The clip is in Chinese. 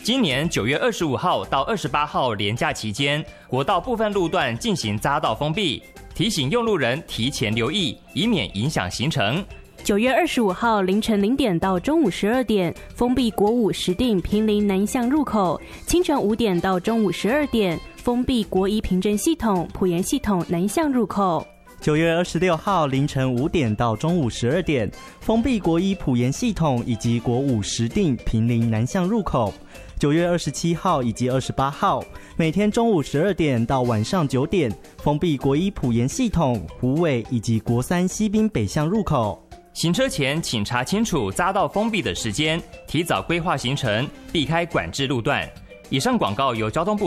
今年9月25号到28号连假期间，国道部分路段进行匝道封闭，提醒用路人提前留意，以免影响行程。 9月25号凌晨0点到中午12点，封闭国五石碇坪林南向入口；清晨5点到中午12点，封闭国一平镇系统埔盐系统南向入口。 9月26号凌晨5点到中午12点，封闭国一埔盐系统以及国五石碇坪林南向入口。9月27号以及28号，每天中午12点到晚上9点，封闭国一埔盐系统、虎尾以及国三西滨北向入口。 行车前请查清楚匝道封闭的时间，提早规划行程，避开管制路段。以上广告由交通部